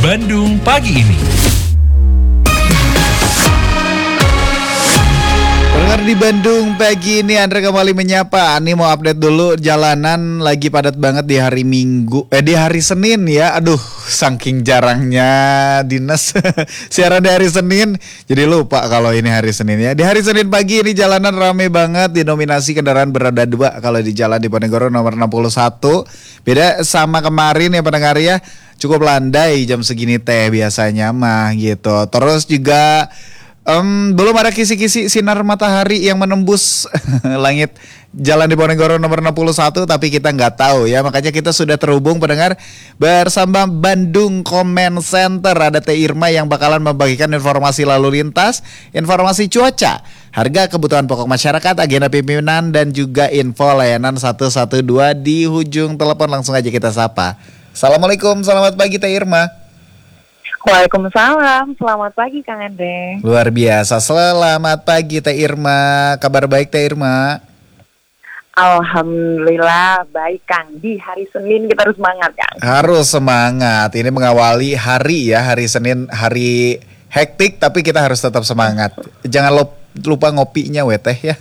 Bandung pagi ini. Pendengar di Bandung pagi ini, Andre kembali menyapa. Ini mau update dulu, jalanan lagi padat banget di hari di hari Senin ya. Aduh, saking jarangnya dinas siaran di hari Senin, jadi lupa kalau ini hari Senin ya. Di hari Senin pagi ini jalanan rame banget, didominasi kendaraan beroda 2 kalau di jalan Diponegoro nomor 61. Beda sama kemarin ya pendengar ya, cukup landai jam segini teh biasanya mah gitu. Terus juga belum ada kisi-kisi sinar matahari yang menembus langit Jalan Diponegoro nomor 61, tapi kita nggak tahu ya. Makanya kita sudah terhubung pendengar bersama Bandung Comment Center. Ada Teh Irma yang bakalan membagikan informasi lalu lintas, informasi cuaca, harga kebutuhan pokok masyarakat, agenda pimpinan, dan juga info layanan 112 di ujung telepon. Langsung aja kita sapa. Assalamualaikum, selamat pagi Teh Irma. Waalaikumsalam, selamat pagi Kang Andre. Luar biasa, selamat pagi Teh Irma. Kabar baik Teh Irma? Alhamdulillah baik Kang. Di hari Senin kita harus semangat Kang. Harus semangat, ini mengawali hari ya, hari Senin, hari hektik tapi kita harus tetap semangat. Jangan lupa ngopinya Teh ya.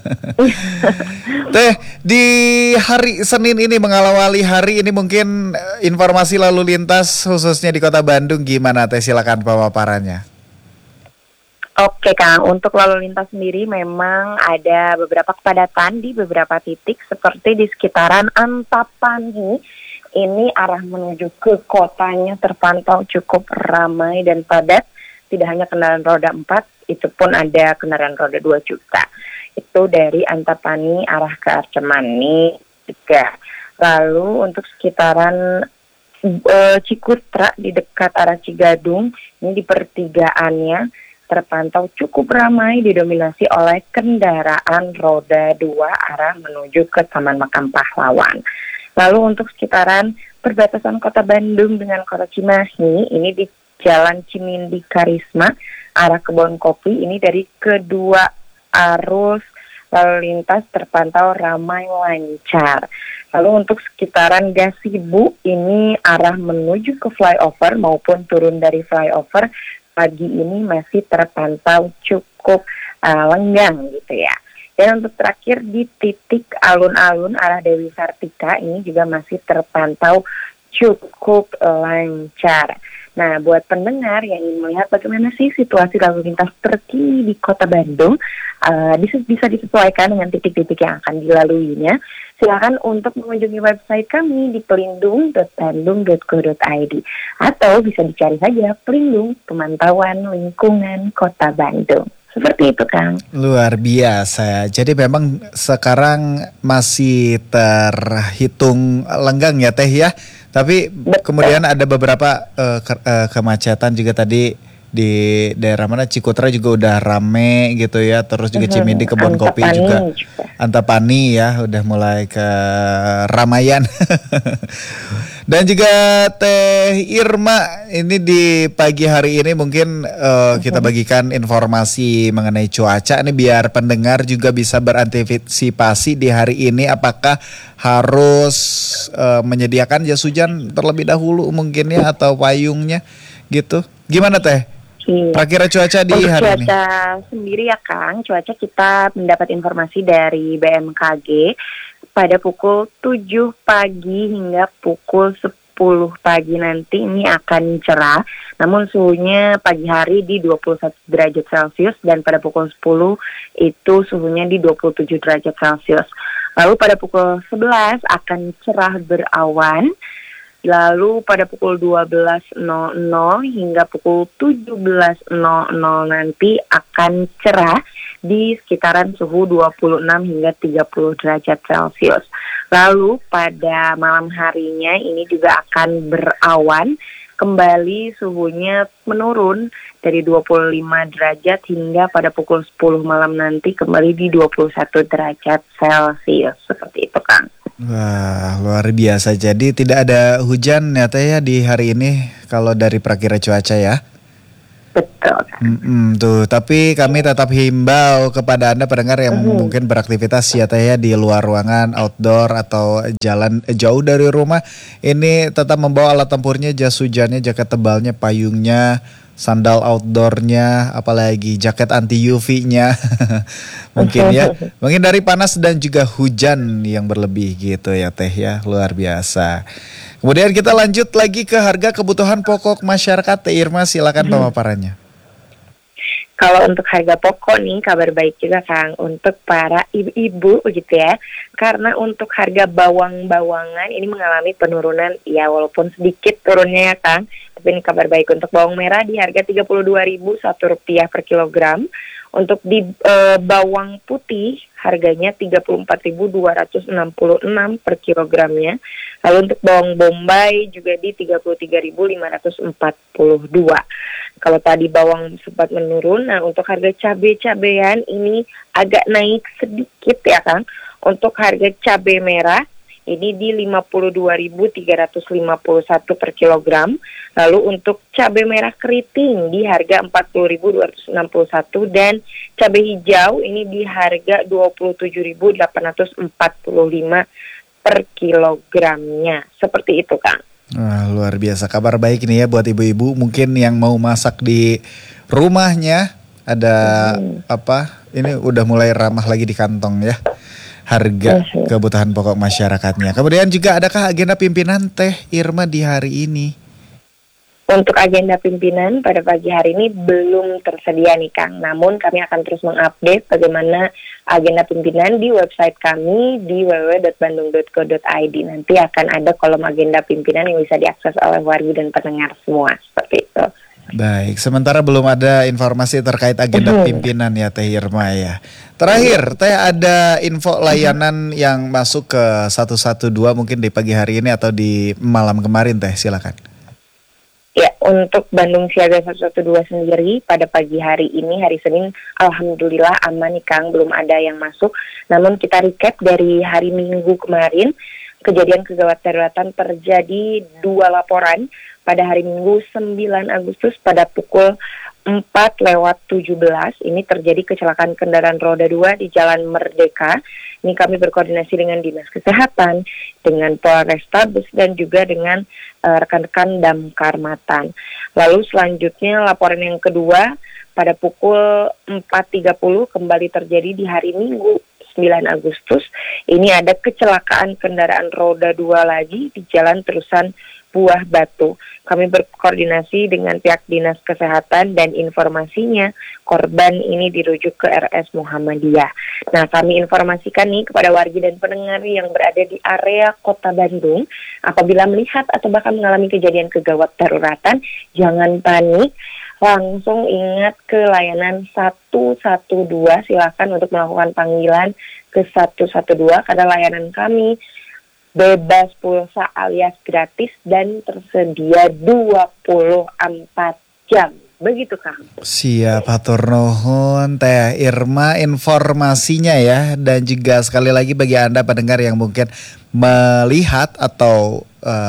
Teh, di hari Senin ini mengawali hari ini mungkin informasi lalu lintas khususnya di Kota Bandung gimana Teh? Silakan paparannya. Oke Kang, untuk lalu lintas sendiri memang ada beberapa kepadatan di beberapa titik seperti di sekitaran Antapani. Ini arah menuju ke kotanya terpantau cukup ramai dan padat. Tidak hanya kendaraan roda 4, itu pun ada kendaraan roda 2 juga. Itu dari Antapani arah ke Arcemani juga. Lalu untuk sekitaran Cikutra di dekat arah Cigadung, ini di pertigaannya terpantau cukup ramai didominasi oleh kendaraan roda 2 arah menuju ke Taman Makam Pahlawan. Lalu untuk sekitaran perbatasan Kota Bandung dengan Kota Cimahi, ini di Jalan Cimindi Karisma arah Kebon Kopi, ini dari kedua arus lalu lintas terpantau ramai lancar. Lalu untuk sekitaran Gasibu, ini arah menuju ke flyover maupun turun dari flyover pagi ini masih terpantau cukup lenggang gitu ya. Dan untuk terakhir di titik alun-alun arah Dewi Sartika, ini juga masih terpantau cukup lancar. Nah, buat pendengar yang ingin melihat bagaimana sih situasi lalu lintas terkini di Kota Bandung, bisa disesuaikan dengan titik-titik yang akan dilaluinya. Silakan untuk mengunjungi website kami di pelindung.bandung.co.id atau bisa dicari saja Pelindung Pemantauan Lingkungan Kota Bandung. Seperti itu Kang. Luar biasa. Jadi memang sekarang masih terhitung lenggang ya Teh ya. Tapi kemudian ada beberapa kemacetan juga tadi di daerah mana, Cikutra juga udah rame gitu ya. Terus juga Cimindi, Kebon Kopi juga. Antapani ya udah mulai ke Ramayan. Dan juga Teh Irma, ini di pagi hari ini mungkin kita bagikan informasi mengenai cuaca ini biar pendengar juga bisa berantisipasi di hari ini. Apakah harus menyediakan jas hujan terlebih dahulu mungkin ya, atau payungnya gitu? Gimana Teh? Perkiraan cuaca di untuk hari ini? Cuaca sendiri ya Kang, cuaca kita mendapat informasi dari BMKG pada pukul 7 pagi hingga pukul 10 pagi nanti ini akan cerah. Namun suhunya pagi hari di 21 derajat Celcius dan pada pukul 10 itu suhunya di 27 derajat Celcius. Lalu pada pukul 11 akan cerah berawan. Lalu pada pukul 12.00 hingga pukul 17.00 nanti akan cerah di sekitaran suhu 26 hingga 30 derajat Celcius. Lalu pada malam harinya ini juga akan berawan, kembali suhunya menurun dari 25 derajat hingga pada pukul 10 malam nanti kembali di 21 derajat Celcius. Seperti itu Kang. Wah, luar biasa. Jadi tidak ada hujan ya Teh ya di hari ini kalau dari prakira cuaca ya? Betul Kang. Tuh, tapi kami tetap himbau kepada Anda pendengar yang mungkin beraktivitas ya teh ya di luar ruangan, outdoor atau jalan jauh dari rumah, ini tetap membawa alat tempurnya, jas hujannya, jaket tebalnya, payungnya, sandal outdoornya, apalagi jaket anti UV-nya. Mungkin ya, mungkin dari panas dan juga hujan yang berlebih gitu ya teh ya, luar biasa. Kemudian kita lanjut lagi ke harga kebutuhan pokok masyarakat. Teh Irma, silakan pemaparannya. Kalau untuk harga pokok nih, kabar baik juga Kang untuk para ibu-ibu gitu ya. Karena untuk harga bawang-bawangan ini mengalami penurunan ya, walaupun sedikit turunnya ya Kang. Tapi ini kabar baik untuk bawang merah di harga Rp32.001 per kilogram. Untuk di bawang putih harganya Rp34.266 per kilogramnya. Lalu untuk bawang bombay juga di Rp33.542. Kalau tadi bawang sempat menurun, nah untuk harga cabai-cabean ini agak naik sedikit ya Kang. Untuk harga cabai merah ini di Rp52.351 per kilogram. Lalu untuk cabai merah keriting di harga Rp40.261 dan cabai hijau ini di harga Rp27.845 per kilogramnya. Seperti itu Kang. Wah, luar biasa, kabar baik nih ya buat ibu-ibu mungkin yang mau masak di rumahnya. Ada apa? Ini udah mulai ramah lagi di kantong ya. Harga kebutuhan pokok masyarakatnya. Kemudian juga adakah agenda pimpinan Teh Irma di hari ini? Untuk agenda pimpinan pada pagi hari ini belum tersedia nih Kang. Namun kami akan terus mengupdate bagaimana agenda pimpinan di website kami di www.bandung.co.id. Nanti akan ada kolom agenda pimpinan yang bisa diakses oleh warga dan pendengar semua. Seperti itu. Baik, sementara belum ada informasi terkait agenda pimpinan ya Teh Irma ya. Terakhir, Teh ada info layanan yang masuk ke 112 mungkin di pagi hari ini atau di malam kemarin Teh, silakan. Ya, untuk Bandung Siaga 112 sendiri pada pagi hari ini, hari Senin, alhamdulillah aman nih Kang, belum ada yang masuk. Namun kita recap dari hari Minggu kemarin, kejadian kegawat daruratan terjadi 2 laporan pada hari Minggu 9 Agustus pada pukul 4:17. Ini terjadi kecelakaan kendaraan roda 2 di Jalan Merdeka. Ini kami berkoordinasi dengan Dinas Kesehatan, dengan Polrestabes dan juga dengan rekan-rekan Damkar Matan. Lalu selanjutnya laporan yang kedua pada pukul 4:30 kembali terjadi di hari Minggu 9 Agustus. Ini ada kecelakaan kendaraan roda 2 lagi di Jalan Terusan Buah Batu. Kami berkoordinasi dengan pihak Dinas Kesehatan dan informasinya korban ini dirujuk ke RS Muhammadiyah. Nah, kami informasikan nih kepada warga dan pendengar yang berada di area Kota Bandung, apabila melihat atau bahkan mengalami kejadian kegawat daruratan, jangan panik, langsung ingat ke layanan 112, silakan untuk melakukan panggilan ke 112 karena layanan kami bebas pulsa alias gratis dan tersedia 24 jam. Begitu Kang. Siap, hatur nuhun Teh Irma informasinya ya. Dan juga sekali lagi bagi Anda pendengar yang mungkin melihat atau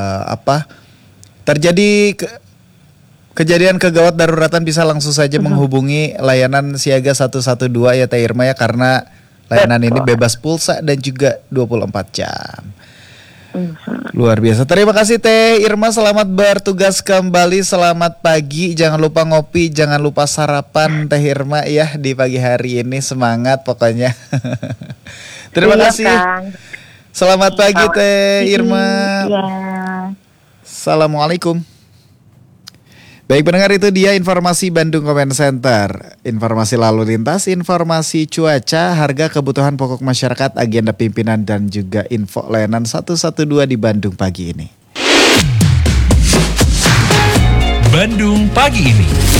terjadi kejadian kegawat daruratan bisa langsung saja menghubungi layanan Siaga 112 ya Teh Irma ya, karena layanan ini bebas pulsa dan juga 24 jam. Luar biasa. Terima kasih Teh Irma, selamat bertugas kembali, selamat pagi. Jangan lupa ngopi, jangan lupa sarapan Teh Irma ya di pagi hari ini, semangat pokoknya. Terima kasih. Kang. Selamat pagi Teh Irma. Ya. Assalamualaikum. Baik pendengar, itu dia informasi Bandung Comment Center. Informasi lalu lintas, informasi cuaca, harga kebutuhan pokok masyarakat, agenda pimpinan, dan juga info layanan 112 di Bandung pagi ini. Bandung pagi ini.